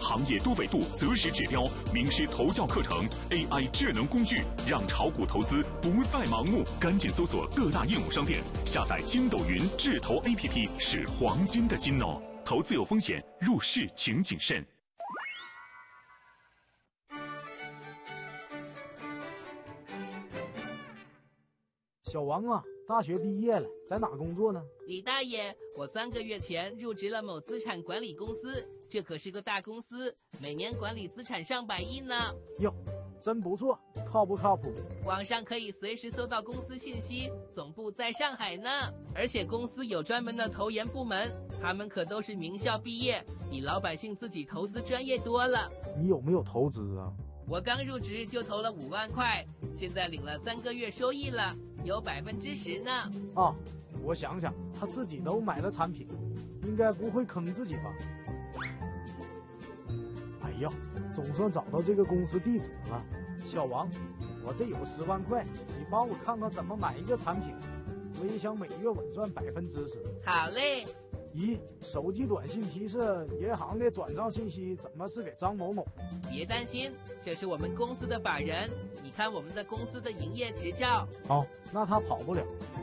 行业多维度择时指标、名师投教课程、AI 智能工具，让炒股投资不再盲目。赶紧搜索各大应用商店，下载筋斗云智投 APP， 是黄金的金哦。投资有风险，入市请谨慎。 小王啊，大学毕业了，在哪工作呢？ 李大爷，我3个月前入职了某资产管理公司，这可是个大公司，每年管理资产上百亿呢。 哟，真不错，靠不靠谱？ 网上可以随时搜到公司信息，总部在上海呢。而且公司有专门的投研部门，他们可都是名校毕业，比老百姓自己投资专业多了。 你有没有投资啊？ 我刚入职就投了5万块，现在领了3个月收益了，有10%呢。 啊，我想想，他自己都买了产品，应该不会坑自己吧？哎呀，总算找到这个公司地址了。小王，我这有10万块，你帮我看看怎么买一个产品，我也想每月稳赚10%。 好嘞。 咦，手机短信提示银行的转账信息怎么是给张某某？ 别担心，这是我们公司的法人，你看我们的公司的营业执照。 哦，那他跑不了，